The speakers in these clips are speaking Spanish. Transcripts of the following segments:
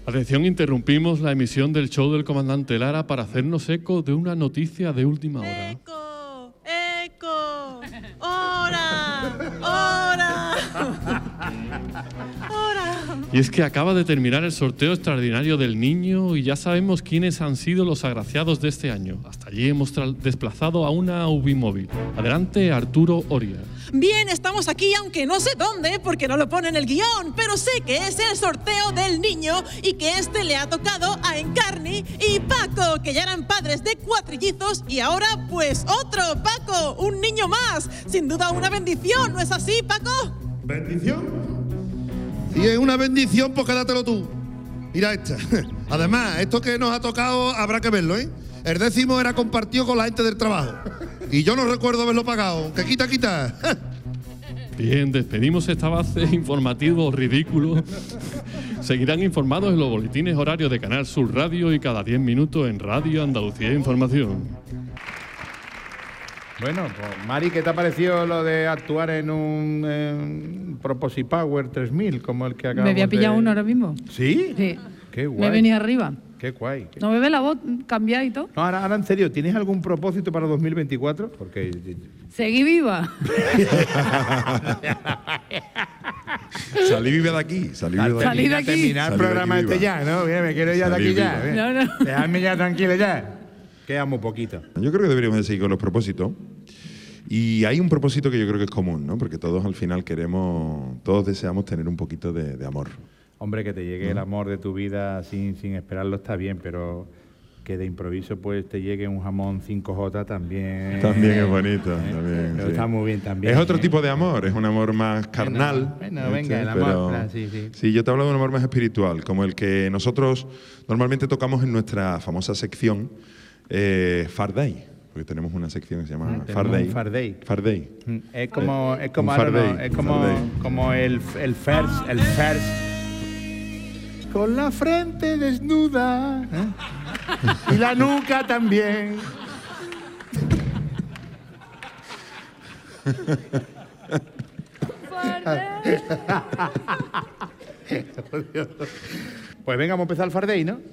Atención, interrumpimos la emisión del show del comandante Lara para hacernos eco de una noticia de última hora. ¡Eco! ¡Eco! ¡Hora! ¡Hora! ¡Hora! Y es que acaba de terminar el sorteo extraordinario del niño y ya sabemos quiénes han sido los agraciados de este año. Hasta allí hemos desplazado a una Ubimóvil. Adelante, Arturo Oria. Bien, estamos aquí, aunque no sé dónde, porque no lo pone en el guión, pero sé que es el sorteo del niño y que este le ha tocado a Encarni y Paco, que ya eran padres de cuatrillizos y ahora, pues, otro, Paco, un niño más. Sin duda una bendición, ¿no es así, Paco? ¿Bendición? Si es una bendición, pues quédatelo tú. Mira esta. Además, esto que nos ha tocado habrá que verlo, ¿eh? El 10º era compartido con la gente del trabajo. Y yo no recuerdo haberlo pagado. Que quita. Bien, despedimos esta base informativo ridículo. Seguirán informados en los boletines horarios de Canal Sur Radio y cada 10 minutos en Radio Andalucía Información. Bueno, pues Mari, ¿qué te ha parecido lo de actuar en un Proposite Power 3000 como el que acabamos de...? Me había pillado uno ahora mismo. ¿Sí? Sí. Qué guay. Me he venido arriba. Qué guay. ¿No me ve la voz cambiada y todo? No, ahora en serio, ¿tienes algún propósito para 2024? Porque... Seguí viva. Salí viva de aquí. Salí viva de aquí. Salí de aquí. Terminar el programa este ya, ¿no? Bien, me quiero ya de aquí ya. No. Dejadme ya tranquilo ya. Queda muy poquito. Yo creo que deberíamos de seguir con los propósitos. Y hay un propósito que yo creo que es común, ¿no? Porque todos al final todos deseamos tener un poquito de amor. Hombre, que te llegue el amor de tu vida sin esperarlo está bien, pero que de improviso pues te llegue un jamón 5J también. También es bonito. También, Pero sí. está muy bien también. Es otro tipo de amor, es un amor más carnal. Bueno, venga, el amor, plan, sí. Sí, yo te hablo de un amor más espiritual, como el que nosotros normalmente tocamos en nuestra famosa sección Far Day. Porque tenemos una sección que se llama Far Day. Far Day. Far Day. Es como un Far Day, es Far Day. como el first. Con la frente desnuda, ¿eh? Y la nuca también. Pues venga, vamos a empezar el Far Day, ¿no?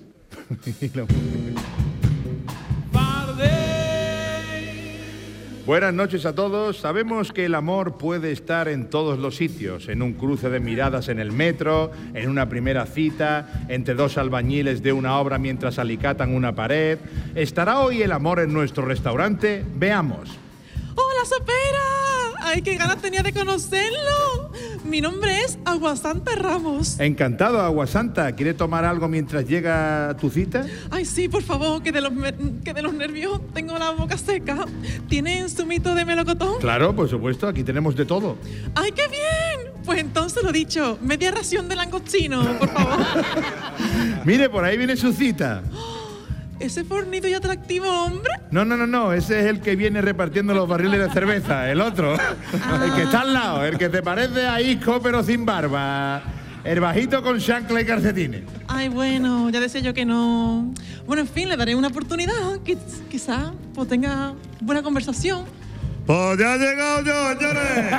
Buenas noches a todos. Sabemos que el amor puede estar en todos los sitios, en un cruce de miradas en el metro, en una primera cita, entre dos albañiles de una obra mientras alicatan una pared. ¿Estará hoy el amor en nuestro restaurante? Veamos. ¡Hola, Sopera! ¡Ay, qué ganas tenía de conocerlo! Mi nombre es Aguasanta Ramos. Encantado, Aguasanta. ¿Quiere tomar algo mientras llega tu cita? Ay, sí, por favor, que de los nervios tengo la boca seca. ¿Tienen zumito de melocotón? Claro, por supuesto. Aquí tenemos de todo. ¡Ay, qué bien! Pues entonces lo dicho, media ración de langostino, por favor. Mire, por ahí viene su cita. ¿Ese fornido y atractivo hombre? No. Ese es el que viene repartiendo los barriles de cerveza. El otro. El que está al lado. El que te parece a Isco pero sin barba. El bajito con chancla y calcetines. Ay, bueno, ya decía yo que no. Bueno, en fin, le daré una oportunidad. Quizá pues tenga buena conversación. Pues ya he llegado yo, señores.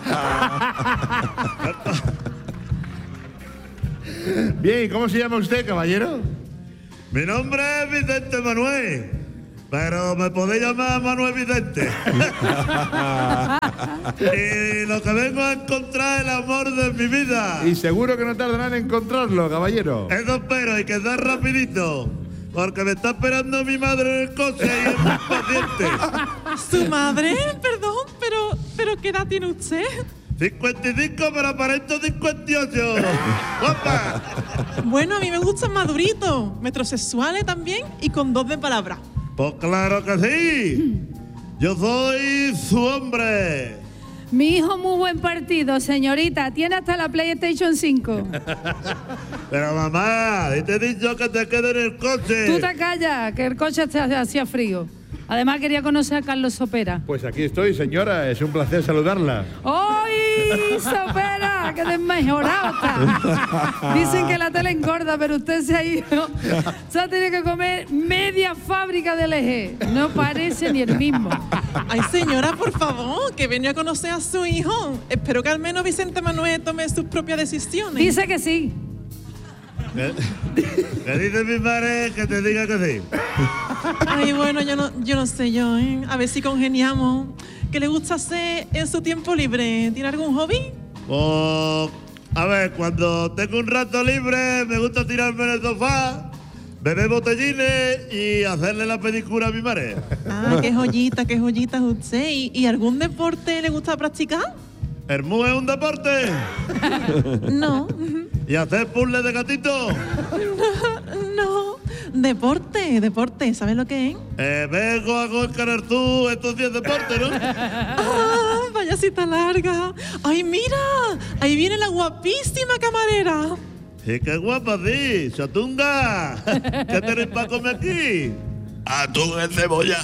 Bien, ¿y cómo se llama usted, caballero? Mi nombre es Vicente Manuel, pero me podéis llamar Manuel Vicente. Y lo que vengo a encontrar es el amor de mi vida. Y seguro que no tardarán en encontrarlo, caballero. Eso espero, y que sea rapidito, porque me está esperando mi madre en el coche y es muy paciente. ¿Su madre? Perdón, pero ¿qué edad tiene usted? 55, pero aparento 58. ¡Guapa! Bueno, a mí me gustan maduritos, metrosexuales también y con 2 de palabra. Pues claro que sí. Yo soy su hombre. Mi hijo, muy buen partido, señorita. Tiene hasta la PlayStation 5. Pero mamá, te he dicho que te quedes en el coche. Tú te callas, que el coche hacía frío. Además, quería conocer a Carlos Sopera. Pues aquí estoy, señora. Es un placer saludarla. ¡Ay, Sopera! ¡Qué desmejorado está! Dicen que la tele engorda, pero usted se ha ido. Se ha tenido que comer media fábrica de Eje. No parece ni el mismo. Ay, señora, por favor, que venía a conocer a su hijo. Espero que al menos Vicente Manuel tome sus propias decisiones. Dice que sí. ¿Qué dice mi madre que te diga que sí? Ay, bueno, yo no sé yo, ¿eh? A ver si congeniamos. ¿Qué le gusta hacer en su tiempo libre? ¿Tiene algún hobby? Pues, a ver, cuando tengo un rato libre me gusta tirarme en el sofá, beber botellines y hacerle la pedicura a mi madre. Ah, qué joyita es usted. ¿Y algún deporte le gusta practicar? ¿El mu es un deporte? No. ¿Y hacer puzzles de gatito? No. Deporte. ¿Sabes lo que es? Vengo a encarar tú, estos 10 deportes, ¿no? Ah, vaya cita larga. Ay, mira, ahí viene la guapísima camarera. Sí, qué guapa, sí. ¡Chatunga! ¿Qué tenéis para comer aquí? Atún encebollado.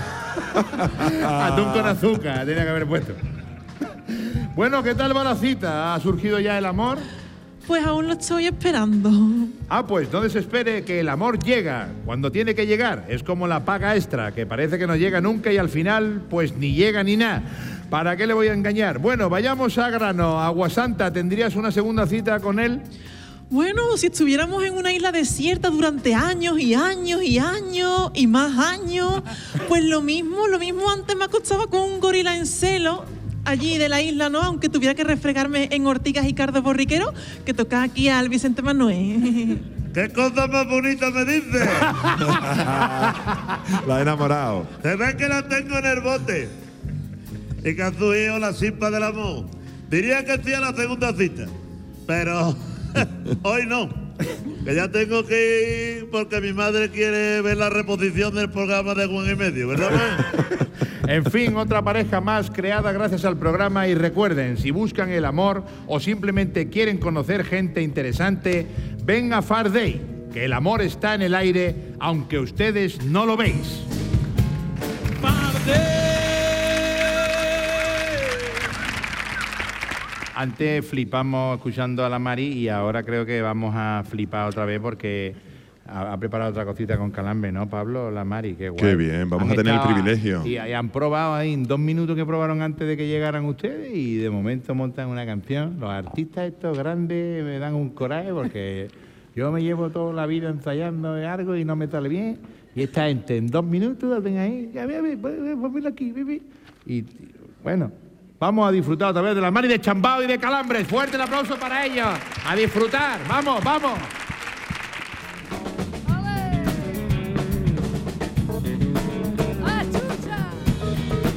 Atún con azúcar, tenía que haber puesto. Bueno, ¿qué tal va la cita? ¿Ha surgido ya el amor? Pues aún lo estoy esperando. Ah, pues no desespere, que el amor llega cuando tiene que llegar. Es como la paga extra, que parece que no llega nunca y al final, pues ni llega ni nada. ¿Para qué le voy a engañar? Bueno, vayamos a grano. Aguasanta, ¿tendrías una segunda cita con él? Bueno, si estuviéramos en una isla desierta durante años y años y años y más años, pues lo mismo antes me acostaba con un gorila en celo allí de la isla, ¿no? Aunque tuviera que refregarme en ortigas y cardos borriqueros, que toca aquí al Vicente Manuel. ¿Qué cosa más bonita me dices? La he enamorado. Se ve que la tengo en el bote. Y que a su hijo la chispa del amor. Diría que sí a la segunda cita. Pero hoy no. Que ya tengo que ir porque mi madre quiere ver la reposición del programa de Juan y Medio, ¿verdad, man? En fin, otra pareja más creada gracias al programa. Y recuerden, si buscan el amor o simplemente quieren conocer gente interesante, ven a Far Day, que el amor está en el aire, aunque ustedes no lo veis. Far Day. Antes flipamos escuchando a la Mari y ahora creo que vamos a flipar otra vez porque ha preparado otra cosita con calambre, ¿no, Pablo? La Mari, qué guay. Qué bien, vamos a tener el privilegio. Y han probado ahí en 2 minutos que probaron antes de que llegaran ustedes y de momento montan una canción. Los artistas estos grandes me dan un coraje porque yo me llevo toda la vida ensayando algo y no me sale bien. Y esta gente en 2 minutos la ven ahí, ya ponmelo aquí, y bueno, vamos a disfrutar otra vez de la Mari de Chambao y de Calambres. Fuerte el aplauso para ellos. A disfrutar, vamos.